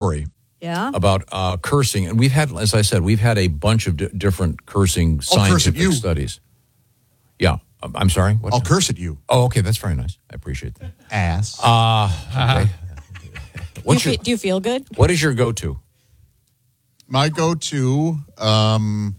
story about cursing. And we've had, as I said, a bunch of different cursing scientific studies. Yeah. I'm sorry? I'll curse at you. Oh, okay. That's very nice. I appreciate that. Ass. Okay. Do you feel good? What is your go-to? My go-to, I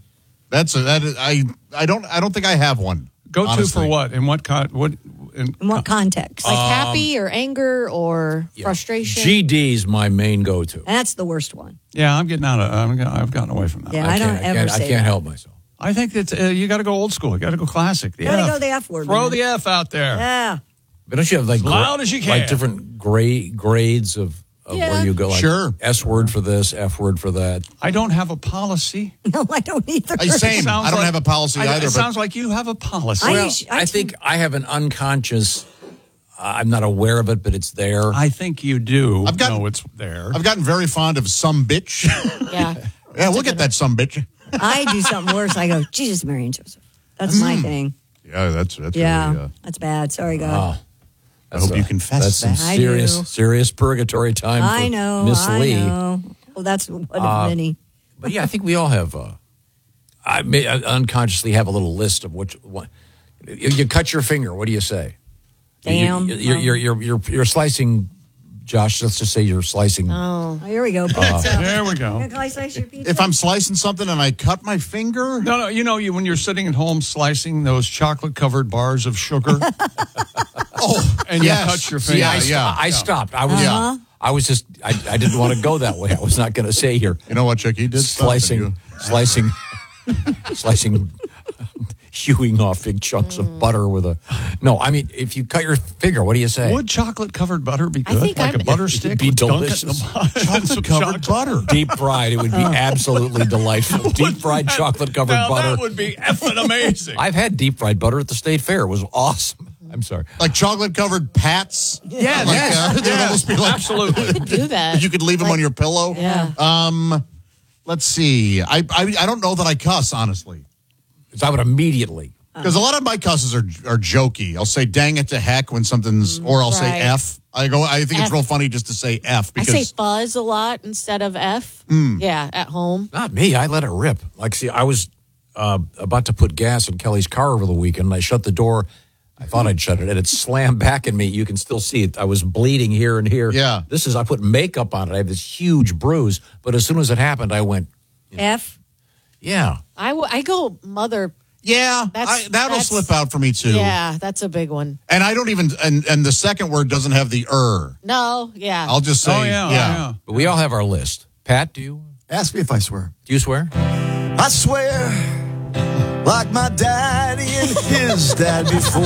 don't think I have one. Go-to for what? In what context? Like happy or anger or frustration? GD's my main go-to. That's the worst one. Yeah, I've gotten away from that. Yeah, I can't help myself. I think that you got to go old school. You got to go classic. You got to go the F word. Throw the F out there. Yeah. But don't you have as loud as you can. Like different grades of where you go? Like sure. S word for this, F word for that. I don't have a policy. No, I don't either. Same. I don't have a policy either. It sounds like you have a policy. Well, I think I have an unconscious. I'm not aware of it, but it's there. I think you do know it's there. I've gotten very fond of some bitch. Yeah. Yeah, look at that some bitch. I do something worse. I go, Jesus, Mary and Joseph. That's my thing. Yeah, that's really, that's bad. Sorry, God. I hope you confess that. That's some serious purgatory time for Miss Lee. I know. Well, that's one of many. But yeah, I think we all have. I may unconsciously have a little list of what. You cut your finger. What do you say? Damn. You're slicing. Josh, let's just say you're slicing. Oh, here we go. Pizza. There we go. Can I slice your pizza? If I'm slicing something and I cut my finger? No, when you're sitting at home slicing those chocolate-covered bars of sugar. And you cut your finger. I stopped. I was just, I didn't want to go that way. I was not going to say here. You know what, Chuck? He did slicing, hewing off big chunks of butter with a. No, I mean, if you cut your finger, what do you say? Would chocolate-covered butter be good? Like a butter stick? It'd be delicious. Chocolate-covered butter. Deep fried. It would be absolutely delightful. Deep fried chocolate-covered butter. That would be effing amazing. I've had deep fried butter at the State Fair. It was awesome. I'm sorry. Like chocolate-covered pats? Yes. They'd almost be like, absolutely. You could do that. You could leave them on your pillow? Yeah. Let's see. I don't know that I cuss, honestly. I would immediately. Because a lot of my cusses are jokey. I'll say dang it to heck when something's, or I'll say F. I think it's real funny just to say F. Because I say fuzz a lot instead of F. Yeah, at home. Not me. I let it rip. Like, see, I was about to put gas in Kelly's car over the weekend, and I shut the door. I thought I'd shut it, and it slammed back in me. You can still see it. I was bleeding here and here. Yeah. I put makeup on it. I have this huge bruise. But as soon as it happened, I went. F? Yeah. I go mother. Yeah, that'll slip out for me too. Yeah, that's a big one. And I don't even, and the second word doesn't have the No, yeah. I'll just say, yeah. But we all have our list. Pat, do you? Ask me if I swear. Do you swear? I swear, like my daddy and his dad before.